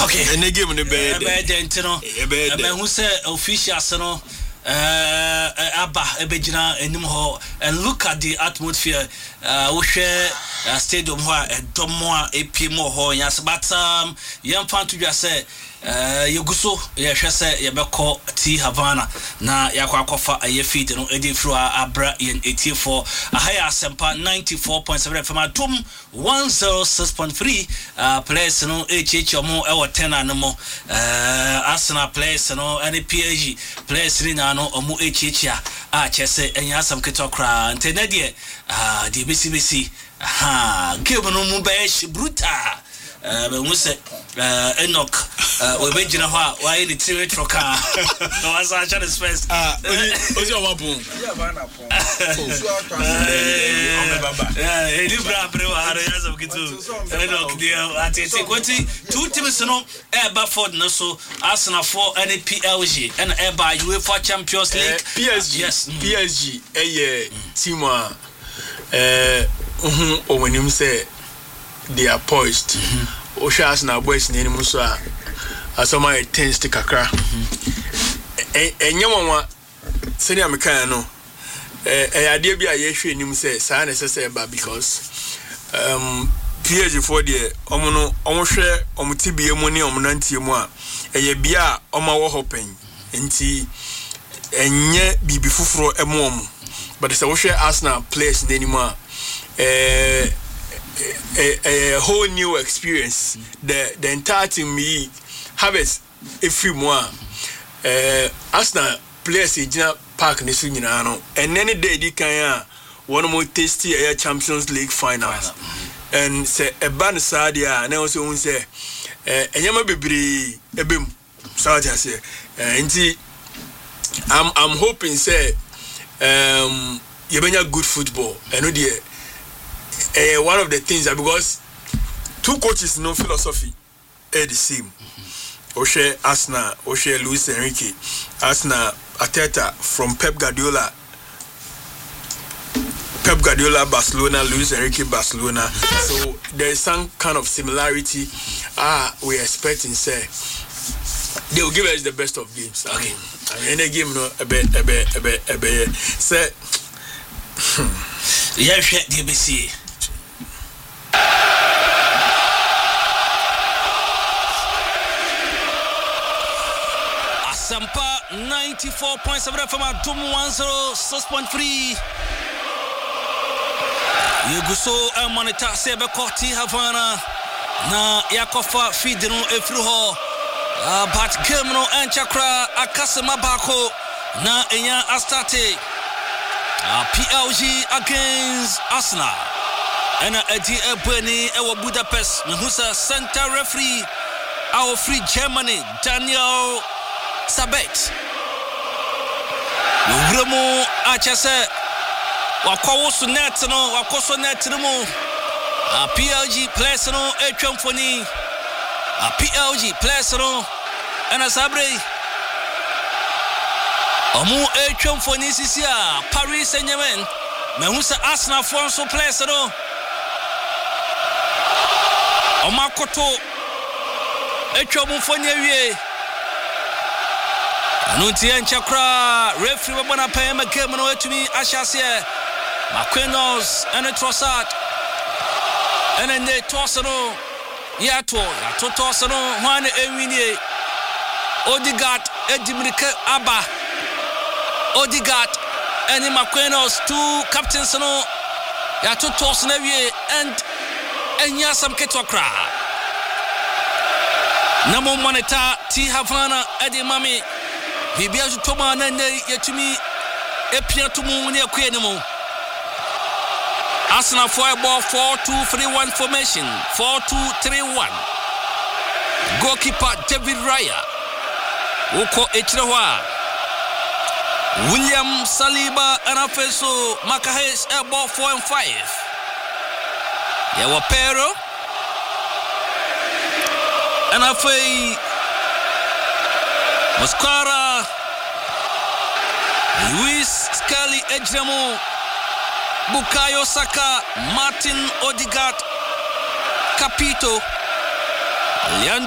Okay. And they give me the bed. Who said officials no Abba Ebejina Enimho and look at the atmosphere. We share stadium where a domoa AP more ho yes, but young fan to just say Yuguso, Yashase, Yabako, T Havana, na Yakwakofa, a ye feet, and Eddie Frua, Abra in 84, a higher Sempa 94.7 from a Tum 106.3, place no HH or more, our 10 and more, Arsenal place, no, any PAG, place Rinano or more HH, Chese, and Yasam Kitokra, and Tenedia, the BCBC, Gilman Mubesh, Bruta. We say Enoch we be jina hwa why the three troka no was a chance first ozi o wapun libra brewa hare yazam kitu Enoch dia atete kwati two teams no Everford no so Arsenal for NPLG and by UEFA Champions League PSG yes PSG team o wenim say they are poised. Oshas na boys ni mu so a asoma e tense kakra. Enyewanwa seni ameka no ade bia ye hwe nim say sa na sese ba because PSG for the omo hwe omo tibie mu ne omo nantie mu a eye bia omo wo hopen nti enye bibi fufuro emo but say wo hwe Arsenal players ni mu a a whole new experience. The entire team me have a few more Arsenal players in park ni sunyina no and any day di kan one more tasty a Champions League finals and say a ban sadia and also won say enyama bebre ebem so just say nti I'm hoping say yebenya good football and no one of the things that because two coaches no philosophy are the same. Oshe Arsenal, Oshe Luis Enrique, Arsenal Arteta from Pep Guardiola, Barcelona, Luis Enrique, Barcelona. So there is some kind of similarity. We're expecting say they will give us the best of games. Okay, any game no a bit say. Yeah, the BC. Asampa 94.7 from Atum 106.3. Yuguso Moneta Sebe Koti Havana na Yakofa Fidino Efruho but Gemno and Chakra Akasema Bako na Enya Astate PLG against Arsenal and Eddie Ebweni Ewa Budapest Nahusa center referee our free Germany Daniel Sabet Uremo Achase Wakoso net no Wakoso net no PLG players no Echomfoni PLG players no and Asabre Omu Echomfoni Sisia Paris Saint-Germain Mehusa Arsenal Fonso players no Omakoto Echomfoni wie Nunti Chakra referee wabana payema game no etumi Ashasie Maquinos and Trossard and then they Tossano Yato Tossano Juan Ewini Odegaard Edimrike Abba Odegaard and Maquinos two captains no Yato Tossano and Yasam Ketokra Namo Moneta T Havana Edi Mami Bibia Toma Nene Yetumi Epia Tumu near Quenemo Arsenal ball 4-2-3-1 formation 4-2-3-1 Goalkeeper David Raya Woko Echrewa William Saliba and Afeso Makahes ball 4 and 5 Yawa Pero and Afei Mascara Luis Scully Ejremo Bukayo Saka Martin Odegaard Capito Leandro